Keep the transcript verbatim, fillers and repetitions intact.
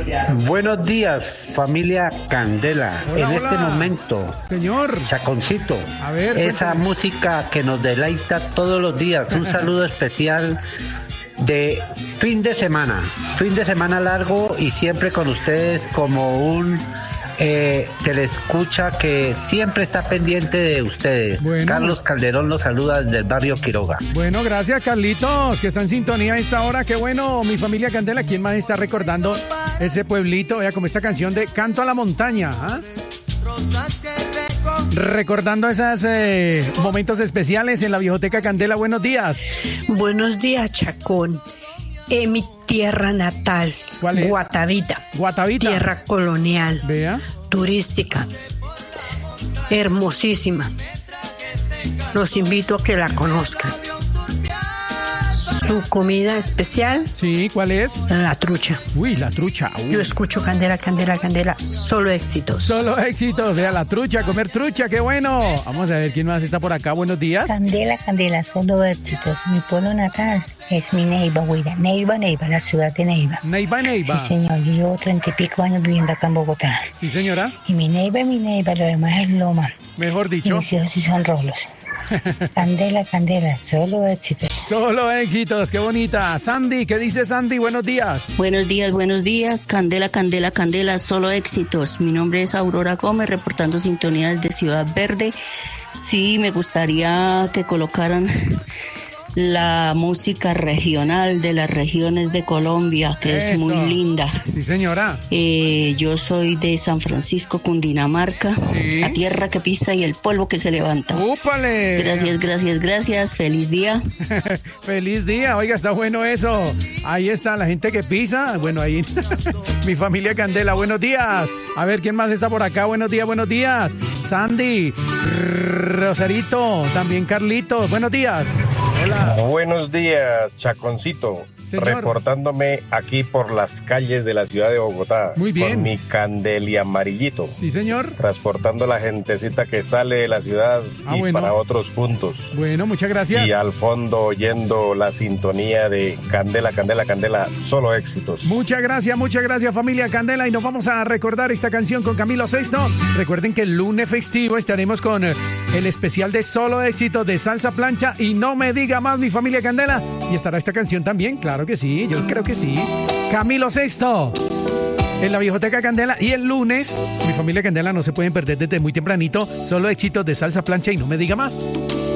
Buenos días, familia Candela. Hola, en hola. este momento, Señor. Chaconcito, A ver, esa cuéntame. música que nos deleita todos los días. Un saludo especial de fin de semana. Fin de semana largo y siempre con ustedes como un eh, telescucha que siempre está pendiente de ustedes. Bueno. Carlos Calderón los saluda desde el barrio Quiroga. Bueno, gracias, Carlitos, que está en sintonía a esta hora. Qué bueno, mi familia Candela. ¿Quién más está recordando ese pueblito? Vea, como esta canción de Canto a la Montaña. ¿Ah? Recordando esos eh, momentos especiales en la Viejoteca Candela. Buenos días. Buenos días, Chacón. En mi tierra natal, ¿Cuál es? Guatavita, Guatavita. tierra colonial, Vea. turística, hermosísima. Los invito a que la conozcan. Su comida especial, Sí, ¿cuál es? la trucha. Uy, la trucha. Uy. Yo escucho Candela, Candela, Candela, solo éxitos. Solo éxitos. Vea, la trucha, comer trucha, qué bueno. Vamos a ver quién más está por acá. Buenos días. Candela, Candela, solo éxitos. Mi pueblo natal es mi Neiva, Huida. Neiva, Neiva, la ciudad de Neiva. Neiva, Neiva. Sí, señor. Yo llevo treinta y pico años viviendo acá en Bogotá. Sí, señora. Y mi Neiva, mi Neiva, lo demás es loma. Mejor Y dicho. mis hijos sí son rolos. Candela, Candela, solo éxitos. Solo éxitos, qué bonita. Sandy, ¿qué dice Sandy? Buenos días. Buenos días, buenos días. Candela, Candela, Candela, solo éxitos. Mi nombre es Aurora Gómez, reportando sintonía desde Ciudad Verde. Sí, me gustaría que colocaran la música regional de las regiones de Colombia, que Eso. es muy linda. Sí, señora. Eh, yo soy de San Francisco, Cundinamarca, Sí. la tierra que pisa y el polvo que se levanta. ¡Úpale! Gracias, gracias, gracias. Feliz día. Feliz día, oiga, está bueno eso. Ahí está la gente que pisa. Bueno, ahí mi familia Candela, buenos días. A ver, ¿quién más está por acá? Buenos días, buenos días. Sandy, Rosarito, también Carlitos, buenos días. Hola. Buenos días, Chaconcito. Señor. Reportándome aquí por las calles de la ciudad de Bogotá. Muy bien. Con mi Candeli amarillito. Sí, señor. Transportando la gentecita que sale de la ciudad Ah, y bueno. para otros puntos. Bueno, muchas gracias. Y al fondo oyendo la sintonía de Candela, Candela, Candela, solo éxitos. Muchas gracias, muchas gracias familia Candela y nos vamos a recordar esta canción con Camilo Sesto. Recuerden que el lunes festivo estaremos con eh, el especial de solo éxitos de Salsa Plancha y no me diga más mi familia Candela. Y estará esta canción también, claro que sí, yo creo que sí. Camilo Sesto en la Viejoteca Candela y el lunes mi familia Candela no se pueden perder desde muy tempranito solo éxitos de Salsa Plancha y no me diga más.